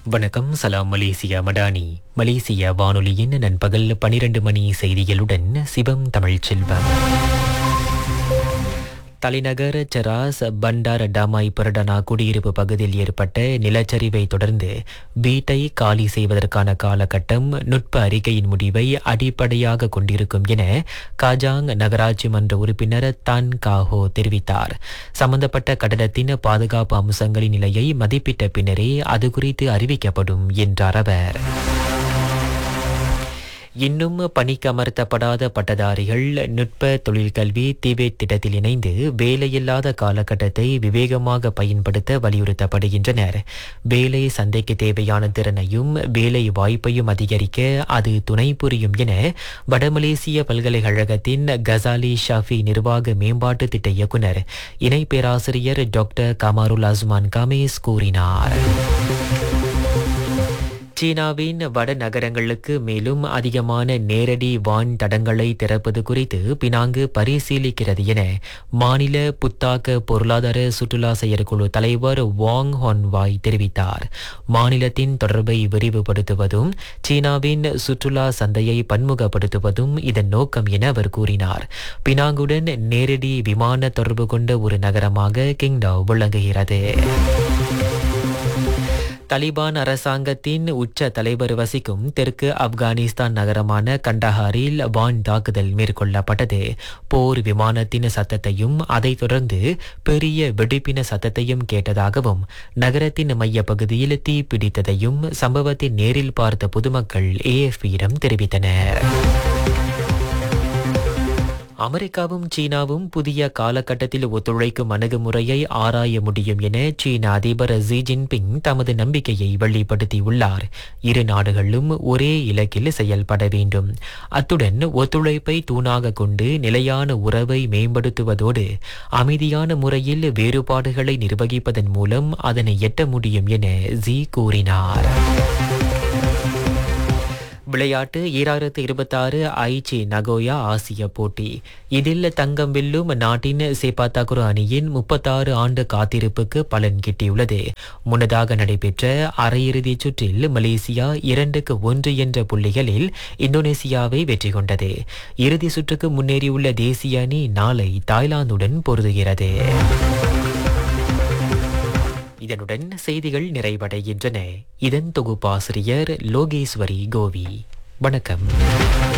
வணக்கம். சலாம் Malaysia Madani. Malaysia வானொலியின் நண்பகல் 12 மணி செய்திகளுடன் சிவம் தமிழ்ச்செல்வம். தலைநகர் செராஸ் பண்டார் டாமாய் பரடனா குடியிருப்பு பகுதியில் ஏற்பட்ட நிலச்சரிவை தொடர்ந்து வீட்டை காலி செய்வதற்கான காலகட்டம் நுட்ப அறிக்கையின் முடிவை அடிப்படையாக கொண்டிருக்கும் என காஜாங் நகராட்சி மன்ற உறுப்பினர் தான் காஹோ தெரிவித்தார். சம்பந்தப்பட்ட கட்டடத்தின் பாதுகாப்பு அம்சங்களின் நிலையை மதிப்பிட்ட பின்னரே அது குறித்து அறிவிக்கப்படும் என்றார் அவர். இன்னும் பணிக்கமர்த்தப்படாத பட்டதாரிகள் நுட்ப தொழிற்கல்வி திபெத் திட்டத்தில் இணைந்து வேலையில்லாத காலகட்டத்தை விவேகமாக பயன்படுத்த வலியுறுத்தப்படுகின்றனர். வேலை சந்தைக்கு தேவையான திறனையும் வேலை வாய்ப்பையும் அதிகரிக்க அது துணை புரியும் என வடமலேசிய பல்கலைக்கழகத்தின் கசாலி ஷாஃபி நிர்வாக மேம்பாட்டு திட்ட இயக்குனர் இணை பேராசிரியர் டாக்டர் கமாருல் அஸ்மான் காமேஸ் கூறினார். சீனாவின் வட நகரங்களுக்கு மேலும் அதிகமான நேரடி வான் தடங்களை திறப்பது குறித்து பினாங்கு பரிசீலிக்கிறது என மாநில புத்தாக்க பொருளாதார சுற்றுலா செயற்குழு தலைவர் வாங் ஹொன்வாய் தெரிவித்தார். மாநிலத்தின் தொடர்பை விரிவுபடுத்துவதும் சீனாவின் சுற்றுலா சந்தையை பன்முகப்படுத்துவதும் இதன் நோக்கம் என அவர் கூறினார். பினாங்குடன் நேரடி விமான தொடர்பு கொண்ட ஒரு நகரமாக கிங்டாவ் விளங்குகிறது. தலிபான் அரசாங்கத்தின் உச்ச தலைவர் வசிக்கும் தெற்கு ஆப்கானிஸ்தான் நகரமான கண்டஹாரில் வான் தாக்குதல் மேற்கொள்ளப்பட்டது. போர் விமானத்தின் சத்தத்தையும் அதைத் தொடர்ந்து பெரிய வெடிப்பின சத்தத்தையும் கேட்டதாகவும் நகரத்தின் மையப்பகுதியில் தீ பிடித்ததையும் சம்பவத்தை நேரில் பார்த்த பொதுமக்கள் AFP-யிடம் தெரிவித்தனர். அமெரிக்காவும் சீனாவும் புதிய காலகட்டத்தில் ஒத்துழைக்கும் அணுகுமுறையை ஆராய முடியும் என சீன அதிபர் ஜி ஜின்பிங் தமது நம்பிக்கையை வெளிப்படுத்தியுள்ளார். இரு நாடுகளும் ஒரே இலக்கில் செயல்பட வேண்டும். அத்துடன் ஒத்துழைப்பை தூணாக கொண்டு நிலையான உறவை மேம்படுத்துவதோடு அமைதியான முறையில் வேறுபாடுகளை நிர்வகிப்பதன் மூலம் அதனை எட்ட முடியும் என ஜி கூறினார். விளையாட்டு 2026 ஐச்சி நகோயா ஆசிய போட்டி. இதில் தங்கம் வெல்லும் நாட்டின் சேப்பாத்தாக்குரு அணியின் 36 ஆண்டு காத்திருப்புக்கு பலன் கிட்டியுள்ளது. முன்னதாக நடைபெற்ற அரையிறுதிச் சுற்றில் மலேசியா 2-1 என்ற புள்ளிகளில் இந்தோனேசியாவை வெற்றி கொண்டது. இறுதி சுற்றுக்கு முன்னேறியுள்ள தேசிய அணி நாளை தாய்லாந்துடன் பொருதுகிறது. இதனுடன் செய்திகள் நிறைவடைகின்றன. இதன் தொகுப்பாசிரியர் லோகேஸ்வரி கோவி. வணக்கம்.